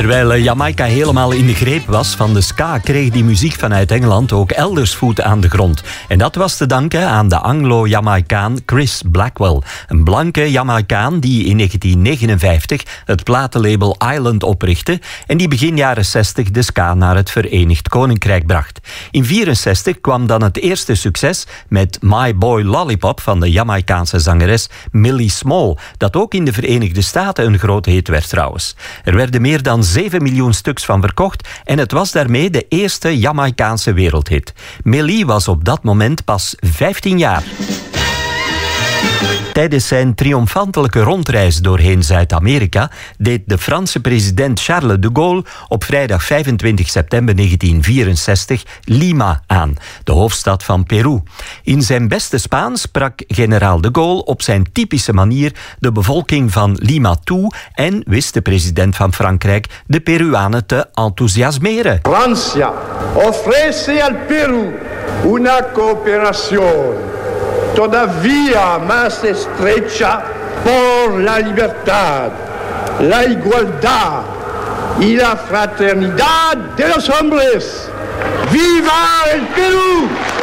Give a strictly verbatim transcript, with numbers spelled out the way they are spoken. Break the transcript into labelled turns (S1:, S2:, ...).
S1: Terwijl Jamaica helemaal in de greep was van de ska, kreeg die muziek vanuit Engeland ook elders voet aan de grond. En dat was te danken aan de Anglo-Jamaicaan Chris Blackwell. Een blanke Jamaicaan die in negentien negenenvijftig het platenlabel Island oprichtte en die begin jaren zestig de ska naar het Verenigd Koninkrijk bracht. In vierenzestig kwam dan het eerste succes met My Boy Lollipop van de Jamaicaanse zangeres Millie Small, dat ook in de Verenigde Staten een grote hit werd trouwens. Er werden meer dan zeven miljoen stuks van verkocht en het was daarmee de eerste Jamaicaanse wereldhit. Millie was op dat moment pas vijftien jaar. Tijdens zijn triomfantelijke rondreis doorheen Zuid-Amerika deed de Franse president Charles de Gaulle op vrijdag vijfentwintig september negentien vierenzestig Lima aan, de hoofdstad van Peru. In zijn beste Spaans sprak generaal de Gaulle op zijn typische manier de bevolking van Lima toe en wist de president van Frankrijk de Peruanen te enthousiasmeren.
S2: Francia ofrece al Perú una cooperación todavía más estrecha por la libertad, la igualdad y la fraternidad de los hombres. ¡Viva el Perú!